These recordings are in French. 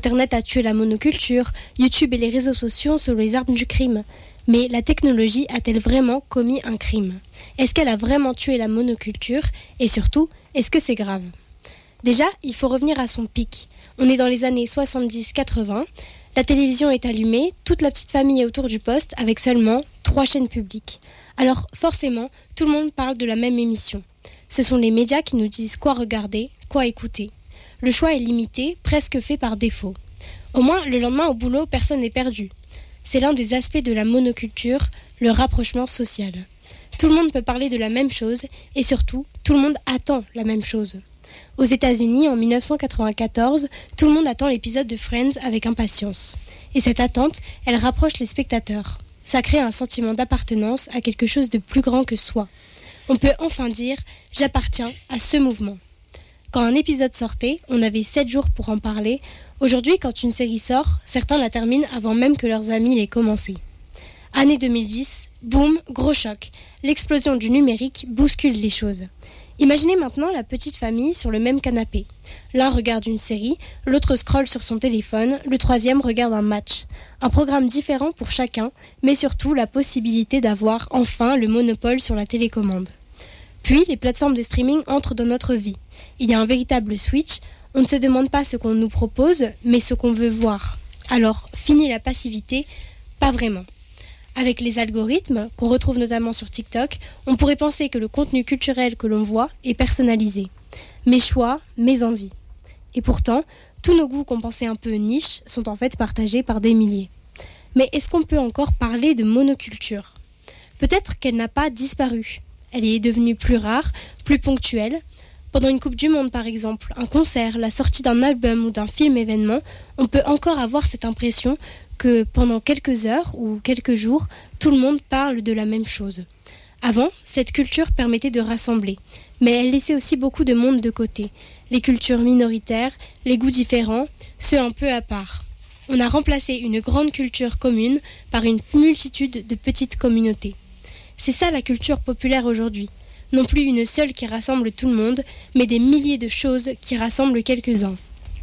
Internet a tué la monoculture, YouTube et les réseaux sociaux sont les armes du crime. Mais la technologie a-t-elle vraiment commis un crime ? Est-ce qu'elle a vraiment tué la monoculture ? Et surtout, est-ce que c'est grave ? Déjà, il faut revenir à son pic. On est dans les années 70-80, la télévision est allumée, toute la petite famille est autour du poste avec seulement 3 chaînes publiques. Alors forcément, tout le monde parle de la même émission. Ce sont les médias qui nous disent quoi regarder, quoi écouter. Le choix est limité, presque fait par défaut. Au moins, le lendemain au boulot, personne n'est perdu. C'est l'un des aspects de la monoculture, le rapprochement social. Tout le monde peut parler de la même chose et surtout, tout le monde attend la même chose. Aux États-Unis, en 1994, tout le monde attend l'épisode de Friends avec impatience. Et cette attente, elle rapproche les spectateurs. Ça crée un sentiment d'appartenance à quelque chose de plus grand que soi. On peut enfin dire « j'appartiens à ce mouvement ». Quand un épisode sortait, on avait 7 jours pour en parler. Aujourd'hui, quand une série sort, certains la terminent avant même que leurs amis l'aient commencée. Année 2010, boum, gros choc. L'explosion du numérique bouscule les choses. Imaginez maintenant la petite famille sur le même canapé. L'un regarde une série, l'autre scrolle sur son téléphone, le troisième regarde un match. Un programme différent pour chacun, mais surtout la possibilité d'avoir enfin le monopole sur la télécommande. Puis, les plateformes de streaming entrent dans notre vie. Il y a un véritable switch. On ne se demande pas ce qu'on nous propose, mais ce qu'on veut voir. Alors, fini la passivité ? Pas vraiment. Avec les algorithmes, qu'on retrouve notamment sur TikTok, on pourrait penser que le contenu culturel que l'on voit est personnalisé. Mes choix, mes envies. Et pourtant, tous nos goûts qu'on pensait un peu niches sont en fait partagés par des milliers. Mais est-ce qu'on peut encore parler de monoculture ? Peut-être qu'elle n'a pas disparu. Elle est devenue plus rare, plus ponctuelle. Pendant une Coupe du Monde par exemple, un concert, la sortie d'un album ou d'un film événement, on peut encore avoir cette impression que pendant quelques heures ou quelques jours, tout le monde parle de la même chose. Avant, cette culture permettait de rassembler, mais elle laissait aussi beaucoup de monde de côté. Les cultures minoritaires, les goûts différents, ceux un peu à part. On a remplacé une grande culture commune par une multitude de petites communautés. C'est ça la culture populaire aujourd'hui. Non plus une seule qui rassemble tout le monde, mais des milliers de choses qui rassemblent quelques-uns.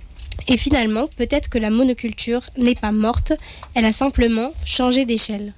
Et finalement, peut-être que la monoculture n'est pas morte, elle a simplement changé d'échelle.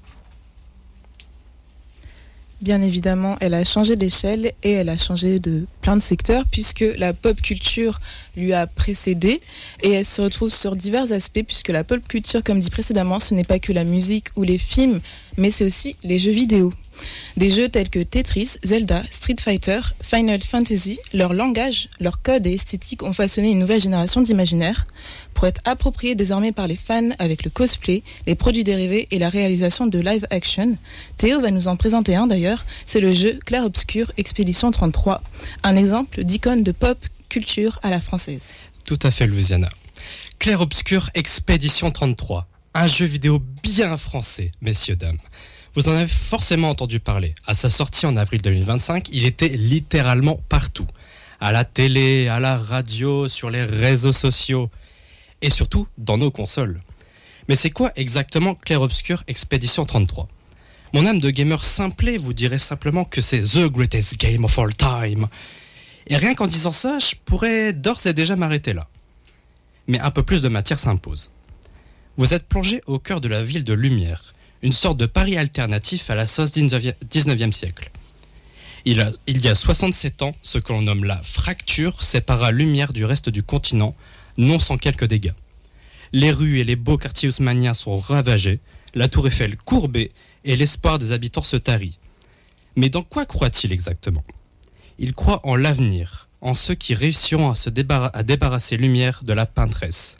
Bien évidemment, elle a changé d'échelle et elle a changé de plein de secteurs puisque la pop culture lui a précédé et elle se retrouve sur divers aspects puisque la pop culture, comme dit précédemment, ce n'est pas que la musique ou les films, mais c'est aussi les jeux vidéo. Des jeux tels que Tetris, Zelda, Street Fighter, Final Fantasy, leur langage, leur code et esthétique ont façonné une nouvelle génération d'imaginaires pour être appropriés désormais par les fans avec le cosplay, les produits dérivés et la réalisation de live action. Théo va nous en présenter un d'ailleurs, c'est le jeu Clair Obscur Expédition 33, un exemple d'icône de pop culture à la française. Tout à fait, Louisiana. Clair Obscur Expédition 33, un jeu vidéo bien français, messieurs, dames. Vous en avez forcément entendu parler. À sa sortie en avril 2025, il était littéralement partout. À la télé, à la radio, sur les réseaux sociaux et surtout dans nos consoles. Mais c'est quoi exactement Clair Obscur Expédition 33 ? Mon âme de gamer simplé vous dirait simplement que c'est the greatest game of all time. Et rien qu'en disant ça, je pourrais d'ores et déjà m'arrêter là. Mais un peu plus de matière s'impose. Vous êtes plongé au cœur de la ville de Lumière, une sorte de Paris alternatif à la sauce 19e siècle. Il y a 67 ans, ce que l'on nomme la fracture sépara Lumière du reste du continent, non sans quelques dégâts. Les rues et les beaux quartiers haussmanniens sont ravagés, la tour Eiffel courbée et l'espoir des habitants se tarit. Mais dans quoi croit-il exactement ? Il croit en l'avenir, en ceux qui réussiront à débarrasser Lumière de la peintresse.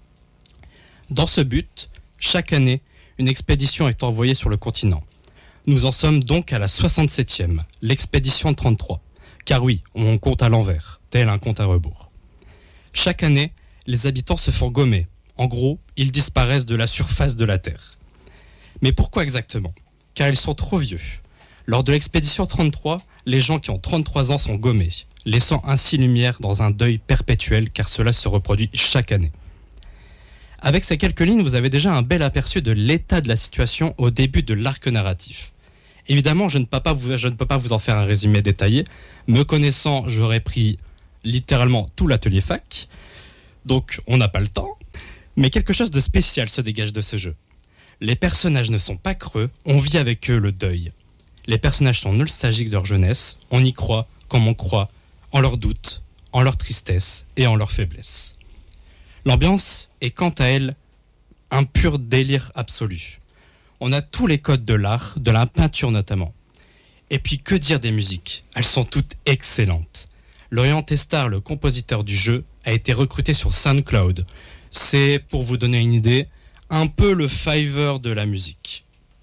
Dans ce but, chaque année, une expédition est envoyée sur le continent. Nous en sommes donc à la 67e, l'expédition 33. Car oui, on compte à l'envers, tel un compte à rebours. Chaque année, les habitants se font gommer. En gros, ils disparaissent de la surface de la Terre. Mais pourquoi exactement ? Car ils sont trop vieux. Lors de l'expédition 33, les gens qui ont 33 ans sont gommés, laissant ainsi Lumière dans un deuil perpétuel car cela se reproduit chaque année. Avec ces quelques lignes, vous avez déjà un bel aperçu de l'état de la situation au début de l'arc narratif. Évidemment, je ne peux pas vous en faire un résumé détaillé. Me connaissant, j'aurais pris littéralement tout l'atelier fac. Donc, on n'a pas le temps. Mais quelque chose de spécial se dégage de ce jeu. Les personnages ne sont pas creux, on vit avec eux le deuil. Les personnages sont nostalgiques de leur jeunesse, on y croit comme on croit en leurs doutes, en leur tristesse et en leur faiblesse. L'ambiance est quant à elle un pur délire absolu. On a tous les codes de l'art, de la peinture notamment. Et puis que dire des musiques ? Elles sont toutes excellentes. Lorient Testar, le compositeur du jeu, a été recruté sur SoundCloud. C'est, pour vous donner une idée, un peu le Fiverr de la musique.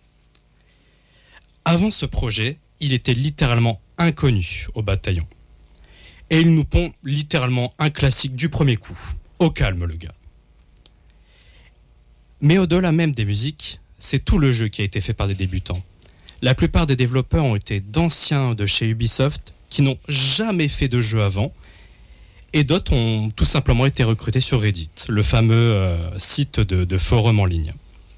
Avant ce projet, il était littéralement inconnu au bataillon. Et il nous pond littéralement un classique du premier coup. Au calme, le gars. Mais au-delà même des musiques, c'est tout le jeu qui a été fait par des débutants. La plupart des développeurs ont été d'anciens de chez Ubisoft qui n'ont jamais fait de jeu avant, et d'autres ont tout simplement été recrutés sur Reddit, le fameux site de forum en ligne.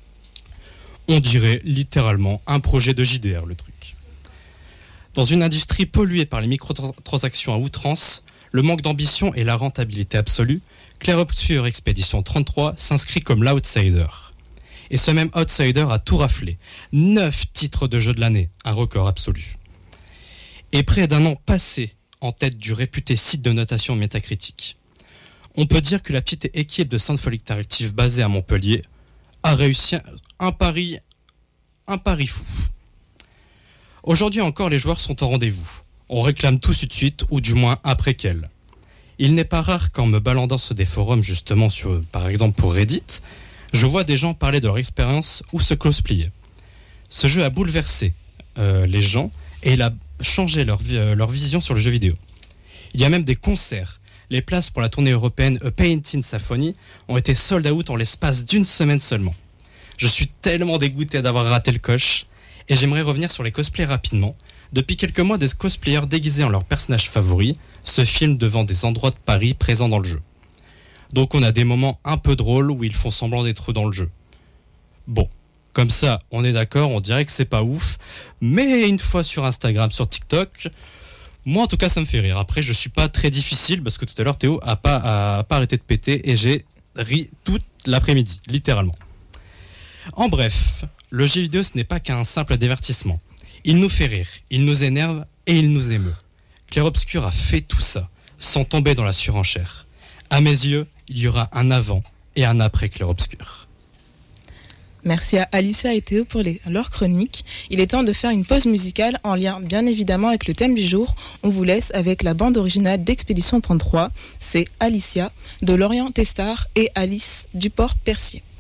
On dirait littéralement un projet de JDR, le truc. Dans une industrie polluée par les microtransactions à outrance, le manque d'ambition et la rentabilité absolue, Clair Obscur Expédition 33 s'inscrit comme l'outsider. Et ce même outsider a tout raflé. 9 titres de jeu de l'année, un record absolu. Et près d'un an passé en tête du réputé site de notation Metacritic. On peut dire que la petite équipe de Soundfall Interactive basée à Montpellier a réussi un pari fou. Aujourd'hui encore, les joueurs sont au rendez-vous. On réclame tout de suite, ou du moins un préquel. Il n'est pas rare qu'en me baladant sur des forums, justement, par exemple pour Reddit, je vois des gens parler de leur expérience ou se cosplayer. Ce jeu a bouleversé les gens et il a changé leur vision sur le jeu vidéo. Il y a même des concerts. Les places pour la tournée européenne A Painting Symphony ont été sold out en l'espace d'une semaine seulement. Je suis tellement dégoûté d'avoir raté le coche et j'aimerais revenir sur les cosplays rapidement. Depuis quelques mois, des cosplayers déguisés en leurs personnages favoris se filment devant des endroits de Paris présents dans le jeu. Donc on a des moments un peu drôles où ils font semblant d'être dans le jeu. Bon, comme ça, on est d'accord, on dirait que c'est pas ouf, mais une fois sur Instagram, sur TikTok, moi en tout cas ça me fait rire. Après je suis pas très difficile parce que tout à l'heure Théo a pas arrêté de péter et j'ai ri toute l'après-midi, littéralement. En bref, le jeu vidéo ce n'est pas qu'un simple divertissement. Il nous fait rire, il nous énerve et il nous émeut. Clair Obscur a fait tout ça, sans tomber dans la surenchère. À mes yeux, il y aura un avant et un après Clair Obscur. Merci à Alicia et Théo pour leur chronique. Il est temps de faire une pause musicale en lien bien évidemment avec le thème du jour. On vous laisse avec la bande originale d'Expédition 33. C'est Alicia de Lorient Testar et Alice Duport-Percier.